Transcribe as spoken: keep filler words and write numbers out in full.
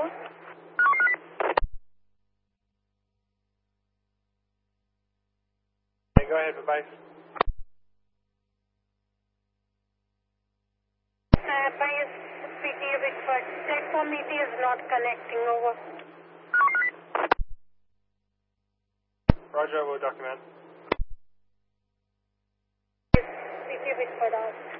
Bigfoot. Hey, go ahead, bye. Uh, bias P T A Bigfoot. Platform E T is not connecting, over. Roger, we'll document. P T A Bigfoot out.